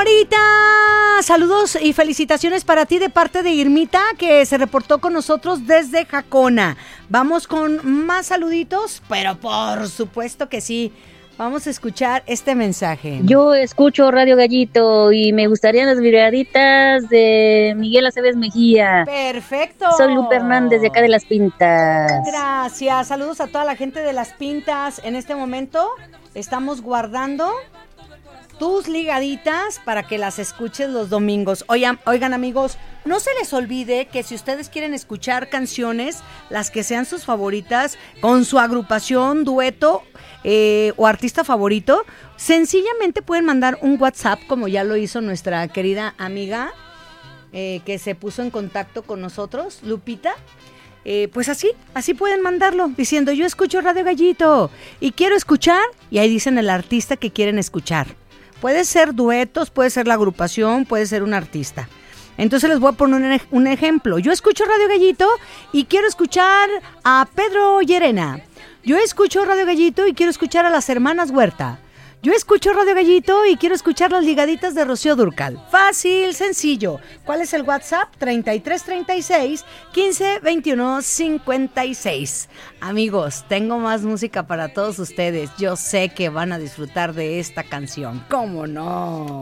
Norita, saludos y felicitaciones para ti de parte de Irmita, que se reportó con nosotros desde Jacona. Vamos con más saluditos, pero por supuesto que sí. Vamos a escuchar este mensaje. Yo escucho Radio Gallito y me gustarían las viraditas de Miguel Aceves Mejía. Perfecto. Soy Lupe Hernández de acá de Las Pintas. Gracias, saludos a toda la gente de Las Pintas. En este momento estamos guardando tus ligaditas para que las escuches los domingos. Oigan amigos, no se les olvide que si ustedes quieren escuchar canciones, las que sean sus favoritas, con su agrupación, dueto o artista favorito, sencillamente pueden mandar un WhatsApp, como ya lo hizo nuestra querida amiga que se puso en contacto con nosotros, Lupita. Pues así pueden mandarlo, diciendo yo escucho Radio Gallito y quiero escuchar, y ahí dicen el artista que quieren escuchar. Puede ser duetos, puede ser la agrupación, puede ser un artista. Entonces les voy a poner un ejemplo. Yo escucho Radio Gallito y quiero escuchar a Pedro Llerena. Yo escucho Radio Gallito y quiero escuchar a las hermanas Huerta. Yo escucho Radio Gallito y quiero escuchar las ligaditas de Rocío Dúrcal. Fácil, sencillo. ¿Cuál es el WhatsApp? 3336 15 21 56. Amigos, tengo más música para todos ustedes. Yo sé que van a disfrutar de esta canción. ¿Cómo no?